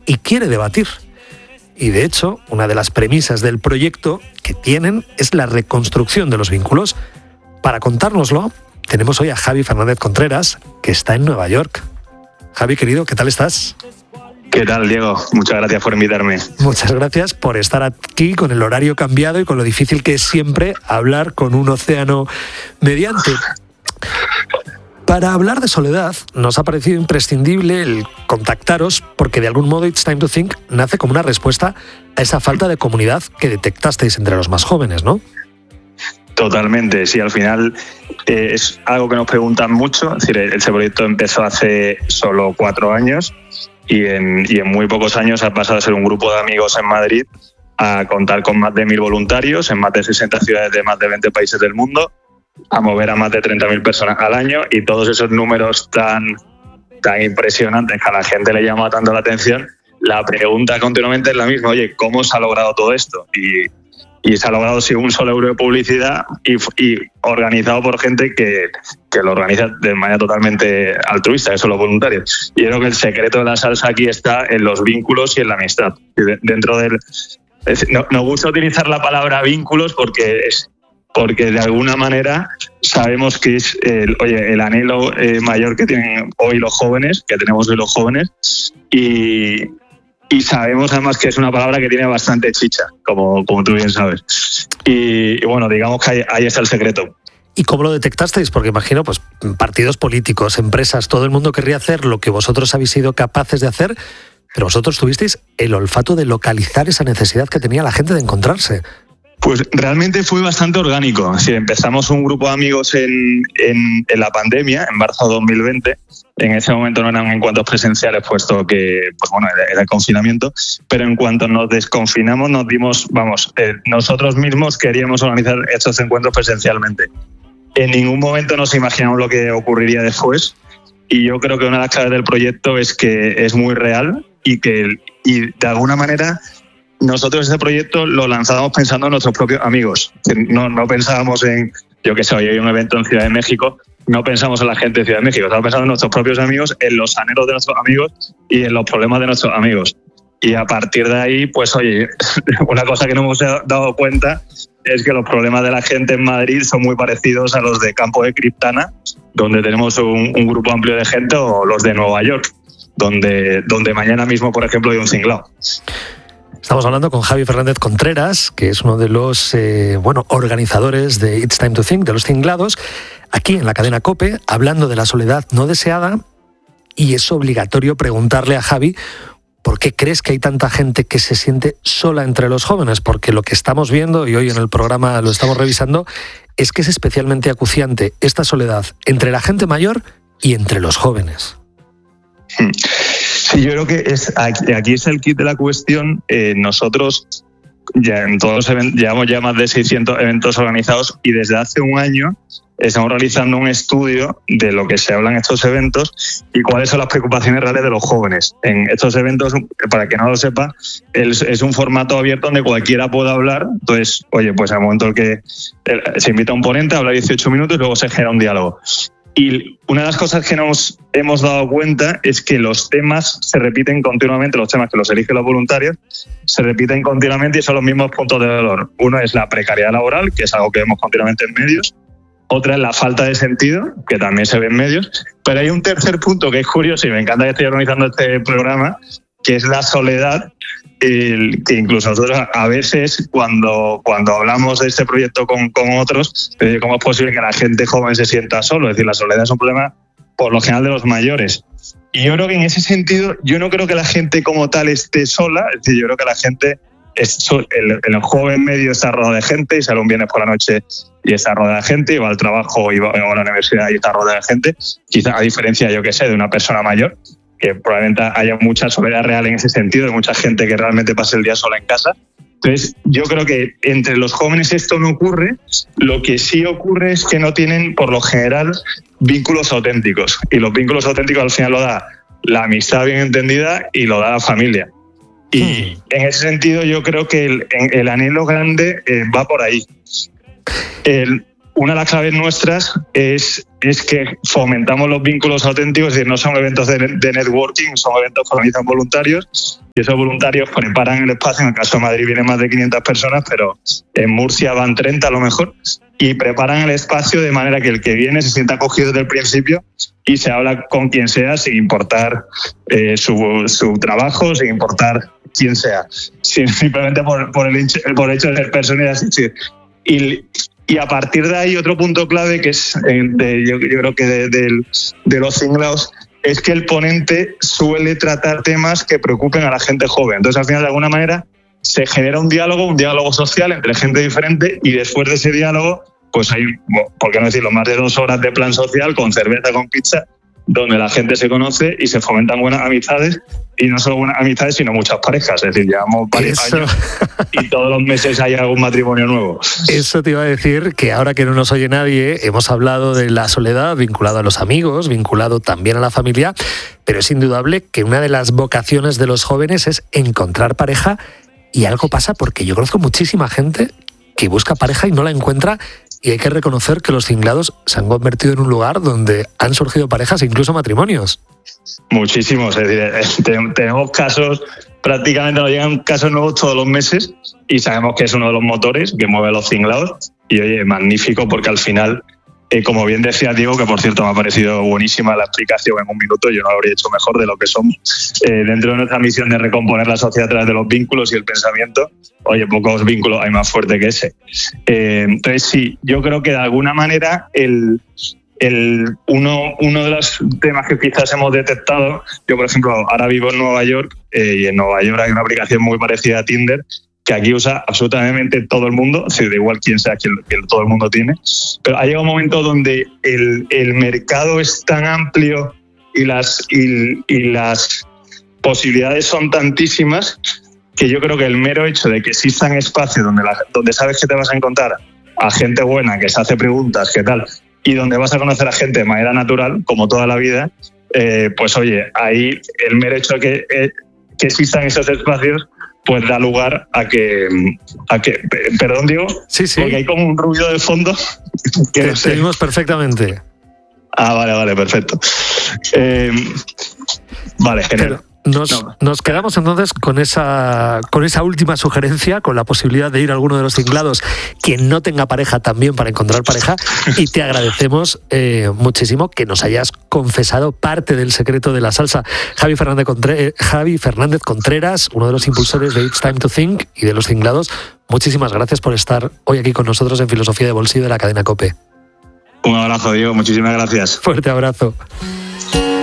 y quiere debatir. Y de hecho, una de las premisas del proyecto que tienen es la reconstrucción de los vínculos. Para contárnoslo, tenemos hoy a Javi Fernández Contreras, que está en Nueva York. Javi, querido, ¿qué tal estás? ¿Qué tal, Diego? Muchas gracias por invitarme. Muchas gracias por estar aquí con el horario cambiado y con lo difícil que es siempre hablar con un océano mediante. Para hablar de soledad, nos ha parecido imprescindible el contactaros porque de algún modo It's Time to Think nace como una respuesta a esa falta de comunidad que detectasteis entre los más jóvenes, ¿no? Totalmente, sí, al final es algo que nos preguntan mucho. Es decir, este proyecto empezó hace solo 4 años y en muy pocos años ha pasado a ser un grupo de amigos en Madrid a contar con más de 1.000 voluntarios en más de 60 ciudades de más de 20 países del mundo, a mover a más de 30.000 personas al año, y todos esos números tan impresionantes que a la gente le llama tanto la atención. La pregunta continuamente es la misma: oye, ¿cómo se ha logrado todo esto? Y se ha logrado sin un solo euro de publicidad y organizado por gente que lo organiza de manera totalmente altruista, que son los voluntarios. Y yo creo que el secreto de la salsa aquí está en los vínculos y en la amistad. Dentro del... Nos gusta utilizar la palabra vínculos porque de alguna manera sabemos que es el anhelo mayor que tienen hoy los jóvenes, que tenemos hoy los jóvenes, y sabemos además que es una palabra que tiene bastante chicha, como tú bien sabes. Y bueno, digamos que ahí está el secreto. ¿Y cómo lo detectasteis? Porque imagino, pues, partidos políticos, empresas, todo el mundo querría hacer lo que vosotros habéis sido capaces de hacer, pero vosotros tuvisteis el olfato de localizar esa necesidad que tenía la gente de encontrarse. Pues realmente fue bastante orgánico. Sí, empezamos un grupo de amigos en la pandemia, en marzo de 2020. En ese momento no eran encuentros presenciales, puesto que era el confinamiento. Pero en cuanto nos desconfinamos, nos dimos, nosotros mismos queríamos organizar estos encuentros presencialmente. En ningún momento nos imaginamos lo que ocurriría después. Y yo creo que una de las claves del proyecto es que es muy real y de alguna manera nosotros este proyecto lo lanzábamos pensando en nuestros propios amigos. No pensábamos en, yo qué sé, hoy hay un evento en Ciudad de México, no pensamos en la gente de Ciudad de México, estamos pensando en nuestros propios amigos, en los anhelos de nuestros amigos y en los problemas de nuestros amigos. Y a partir de ahí, pues oye, una cosa que no hemos dado cuenta es que los problemas de la gente en Madrid son muy parecidos a los de Campo de Criptana, donde tenemos un grupo amplio de gente, o los de Nueva York, donde mañana mismo, por ejemplo, hay un cinglao. Estamos hablando con Javi Fernández Contreras, que es uno de los organizadores de It's Time to Think, de los Cinglados, aquí en la cadena COPE, hablando de la soledad no deseada. Y es obligatorio preguntarle a Javi por qué crees que hay tanta gente que se siente sola entre los jóvenes, porque lo que estamos viendo, y hoy en el programa lo estamos revisando, es que es especialmente acuciante esta soledad entre la gente mayor y entre los jóvenes. Sí, yo creo que aquí es el kit de la cuestión. Nosotros ya en todos los eventos, llevamos ya más de 600 eventos organizados, y desde hace un año estamos realizando un estudio de lo que se habla en estos eventos y cuáles son las preocupaciones reales de los jóvenes. En estos eventos, para quien no lo sepa, es un formato abierto donde cualquiera pueda hablar. Entonces, oye, pues al momento en que se invita a un ponente a hablar 18 minutos y luego se genera un diálogo. Y una de las cosas que nos hemos dado cuenta es que los temas se repiten continuamente, los temas que los eligen los voluntarios, se repiten continuamente y son los mismos puntos de dolor. Uno es la precariedad laboral, que es algo que vemos continuamente en medios. Otra es la falta de sentido, que también se ve en medios. Pero hay un tercer punto que es curioso, y me encanta que esté organizando este programa, que es la soledad, que incluso nosotros a veces cuando hablamos de este proyecto con otros, ¿cómo es posible que la gente joven se sienta solo? Es decir, la soledad es un problema por lo general de los mayores. Y yo creo que en ese sentido, yo no creo que la gente como tal esté sola. Es decir, yo creo que la gente, el joven medio está rodeado de gente, y sale un viernes por la noche y está rodeado de gente, y va al trabajo y va a la universidad y está rodeado de gente. Quizá a diferencia, yo qué sé, de una persona mayor, que probablemente haya mucha soledad real en ese sentido, de mucha gente que realmente pasa el día sola en casa. Entonces, yo creo que entre los jóvenes esto no ocurre. Lo que sí ocurre es que no tienen, por lo general, vínculos auténticos. Y los vínculos auténticos al final lo da la amistad bien entendida y lo da la familia. Y en ese sentido yo creo que el anhelo grande va por ahí. una de las claves nuestras es que fomentamos los vínculos auténticos, es decir, no son eventos de networking, son eventos que organizan voluntarios, y esos voluntarios preparan el espacio. En el caso de Madrid vienen más de 500 personas, pero en Murcia van 30 a lo mejor, y preparan el espacio de manera que el que viene se sienta acogido desde el principio y se habla con quien sea, sin importar su trabajo, sin importar quién sea, simplemente por el hecho de ser persona y asistir. Y a partir de ahí, otro punto clave que es, yo creo que de los cinglados, es que el ponente suele tratar temas que preocupen a la gente joven. Entonces, al final, de alguna manera, se genera un diálogo social entre gente diferente, y después de ese diálogo, pues hay, por qué no decirlo, más de 2 horas de plan social con cerveza, con pizza, donde la gente se conoce y se fomentan buenas amistades, y no solo buenas amistades, sino muchas parejas. Es decir, llevamos varios años y todos los meses hay algún matrimonio nuevo. Eso te iba a decir, que ahora que no nos oye nadie, hemos hablado de la soledad vinculado a los amigos, vinculado también a la familia, pero es indudable que una de las vocaciones de los jóvenes es encontrar pareja, y algo pasa porque yo conozco muchísima gente que busca pareja y no la encuentra. Y hay que reconocer que los cinglados se han convertido en un lugar donde han surgido parejas e incluso matrimonios. Muchísimos. Es decir, tenemos casos, prácticamente nos llegan casos nuevos todos los meses, y sabemos que es uno de los motores que mueve a los cinglados. Y oye, magnífico, porque al final, como bien decía Diego, que por cierto me ha parecido buenísima la explicación en un minuto, yo no lo habría hecho mejor de lo que somos, dentro de nuestra misión de recomponer la sociedad a través de los vínculos y el pensamiento, oye, pocos vínculos hay más fuerte que ese. Entonces sí, yo creo que de alguna manera uno de los temas que quizás hemos detectado, yo por ejemplo ahora vivo en Nueva York, y en Nueva York hay una aplicación muy parecida a Tinder, que aquí usa absolutamente todo el mundo, es decir, da igual quién sea, que todo el mundo tiene, pero ha llegado un momento donde el mercado es tan amplio y las posibilidades son tantísimas, que yo creo que el mero hecho de que existan espacios donde sabes que te vas a encontrar a gente buena, que se hace preguntas, qué tal, y donde vas a conocer a gente de manera natural, como toda la vida, pues oye, ahí el mero hecho de que existan esos espacios, pues da lugar a que perdón, Diego, sí. Porque hay como un ruido de fondo que te no sé. oímos perfectamente. Vale, perfecto. Vale, genial. Nos quedamos entonces con esa última sugerencia, con la posibilidad de ir a alguno de los cinglados quien no tenga pareja también para encontrar pareja, y te agradecemos muchísimo que nos hayas confesado parte del secreto de la salsa. Javi Fernández Contreras, uno de los impulsores de It's Time to Think y de los cinglados, muchísimas gracias por estar hoy aquí con nosotros en Filosofía de Bolsillo de la cadena COPE. Un abrazo, Diego, muchísimas gracias. Fuerte abrazo.